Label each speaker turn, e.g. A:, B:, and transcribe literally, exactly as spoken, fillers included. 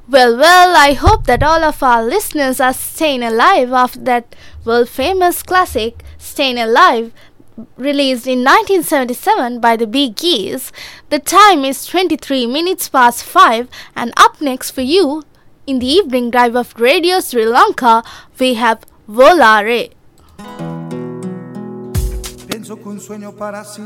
A: Well, well, I hope that all of our listeners are staying alive after that world famous classic, Staying Alive, released in nineteen seventy-seven by the Bee Gees. The time is twenty-three minutes past five, and up next for you in the evening drive of Radio Sri Lanka, we have Volare.
B: Pienso que un sueño para